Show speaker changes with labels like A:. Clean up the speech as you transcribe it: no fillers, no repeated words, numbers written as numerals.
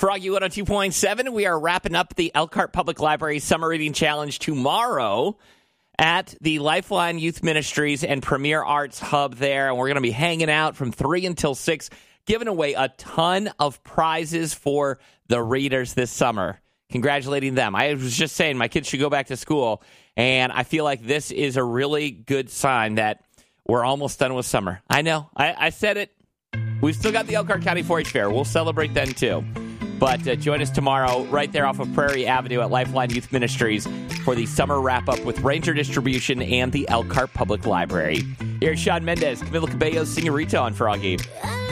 A: Froggy 102.7. We are wrapping up the Elkhart Public Library Summer Reading Challenge tomorrow at the Lifeline Youth Ministries and Premier Arts Hub there. And we're going to be hanging out from 3 until 6, giving away a ton of prizes for the readers this summer. Congratulating them. I was just saying my kids should go back to school, and I feel like this is a really good sign that we're almost done with summer. I know. I said it. We've still got the Elkhart County 4-H Fair. We'll celebrate then, too. But join us tomorrow right there off of Prairie Avenue at Lifeline Youth Ministries for the summer wrap-up with Ranger Distribution and the Elkhart Public Library. Here's Shawn Mendes, Camila Cabello, Señorita on Froggy.